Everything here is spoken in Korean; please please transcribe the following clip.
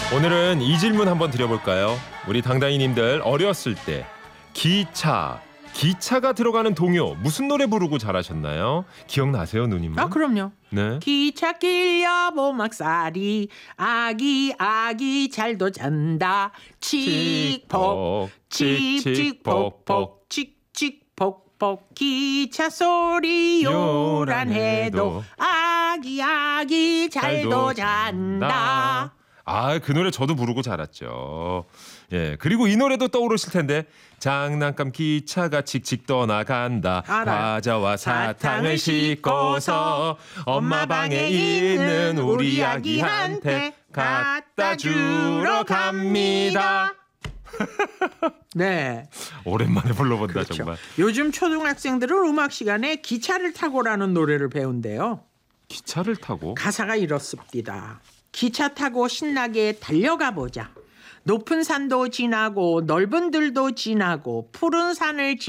오늘은 이 질문 한번 드려볼까요? 우리 당당이님들 어렸을 때 기차가 들어가는 동요 무슨 노래 부르고 자라셨나요? 기억나세요, 누님은? 아, 그럼요. 네. 기찻길 여보막살이 아기 잘도 잔다. 칙폭 칙칙폭폭 칙칙폭폭 기차 소리 요란해도 아기 잘도 잔다. 아, 그 노래 저도 부르고 자랐죠. 예, 그리고 이 노래도 떠오르실 텐데 장난감 기차가 칙칙 떠나간다. 알아요. 과자와 사탕을 싣고서 엄마 방에 있는 우리 아기한테 갖다 주러 갑니다. 네. 오랜만에 불러본다. 그렇죠. 정말. 요즘 초등학생들은 음악 시간에 기차를 타고라는 노래를 배운대요. 기차를 타고? 가사가 이렇습니다. 기차 타고 신나게 달려가 보자. 높은 산도 지나고 넓은 들도 지나고 푸른 산을